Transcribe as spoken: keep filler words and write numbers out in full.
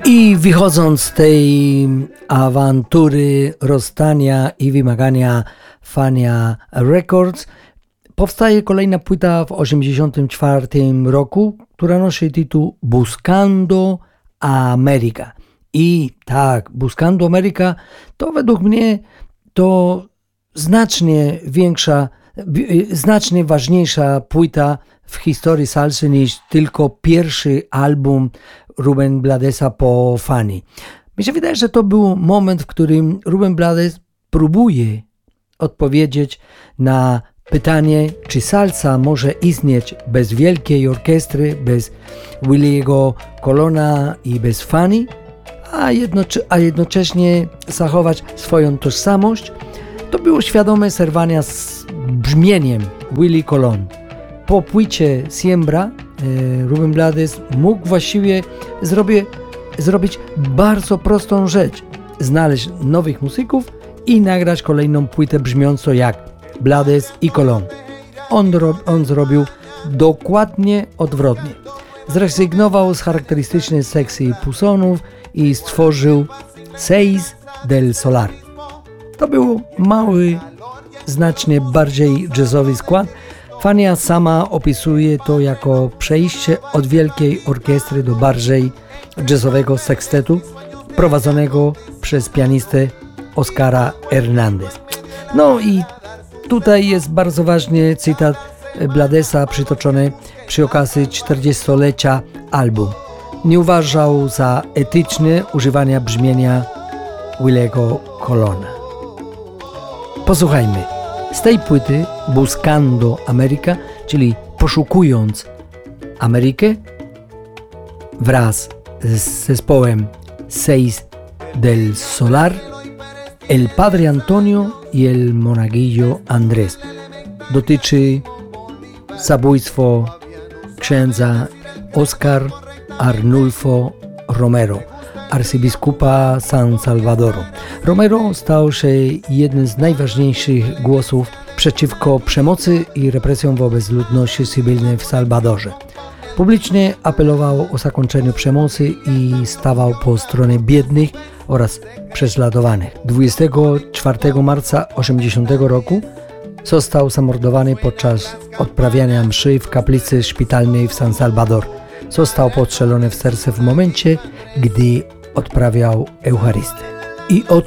I wychodząc z tej awantury rozstania i wymagania Fania Records, powstaje kolejna płyta w osiemdziesiątym czwartym roku, która nosi tytuł Buscando America. I tak, Buscando America to według mnie to znacznie większa, znacznie ważniejsza płyta w historii salsy niż tylko pierwszy album Rubén Bladesa po Fanii. Mi się wydaje, że to był moment, w którym Rubén Blades próbuje odpowiedzieć na pytanie, czy salsa może istnieć bez wielkiej orkiestry, bez Williego Colona i bez Fanii, a, jednocze- a jednocześnie zachować swoją tożsamość. To było świadome zerwania z brzmieniem Willie Colon. Po płycie Siembra e, Rubén Blades mógł właściwie zrobię, zrobić bardzo prostą rzecz. Znaleźć nowych muzyków i nagrać kolejną płytę brzmiącą jak Blades i Colon. On, on zrobił dokładnie odwrotnie. Zrezygnował z charakterystycznej sekcji pusonów i stworzył Seis del Solar. To był mały, znacznie bardziej jazzowy skład. Fania sama opisuje to jako przejście od wielkiej orkiestry do bardziej jazzowego sekstetu prowadzonego przez pianistę Oscara Hernández. No i tutaj jest bardzo ważny cytat Bladesa przytoczony przy okazji czterdziestolecia album. Nie uważał za etyczne używania brzmienia Williego Colona. Posłuchajmy. Z tej płyty Buscando America, czyli poszukując Amerykę, wraz z zespołem Seis del Solar, El Padre Antonio i El Monaguillo Andrés. Dotyczy zabójstwo księdza Oscar Arnulfo Romero, arcybiskupa San Salvadoru. Romero stał się jednym z najważniejszych głosów przeciwko przemocy i represjom wobec ludności cywilnej w Salwadorze. Publicznie apelował o zakończenie przemocy i stawał po stronie biednych oraz prześladowanych. dwudziestego czwartego marca osiemdziesiątego roku został zamordowany podczas odprawiania mszy w kaplicy szpitalnej w San Salvador. Został postrzelony w serce w momencie, gdy odprawiał Eucharystię. I od